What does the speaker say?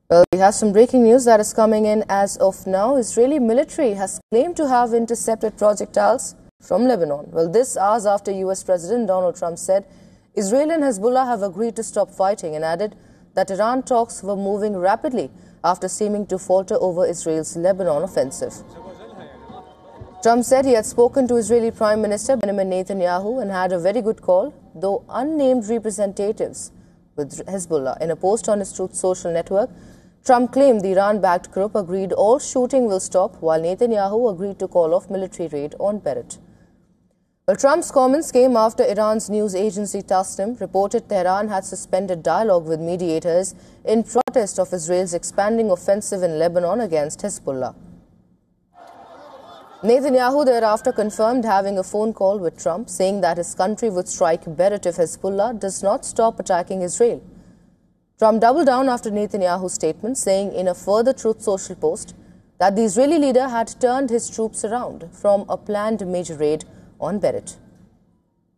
Well, we have some breaking news that is coming in as of now. Israeli military has claimed to have intercepted projectiles from Lebanon. Well, this hours after US President Donald Trump said Israel and Hezbollah have agreed to stop fighting and added that Iran talks were moving rapidly after seeming to falter over Israel's Lebanon offensive. Trump said he had spoken to Israeli Prime Minister Benjamin Netanyahu and had a very good call, though unnamed representatives with Hezbollah. In a post on his Truth Social network, Trump claimed the Iran-backed group agreed all shooting will stop, while Netanyahu agreed to call off military raid on Beirut. Well, Trump's comments came after Iran's news agency Tasnim reported Tehran had suspended dialogue with mediators in protest of Israel's expanding offensive in Lebanon against Hezbollah. Netanyahu thereafter confirmed having a phone call with Trump, saying that his country would strike Beirut if Hezbollah does not stop attacking Israel. Trump doubled down after Netanyahu's statement, saying in a further Truth Social post that the Israeli leader had turned his troops around from a planned major raid on Beirut.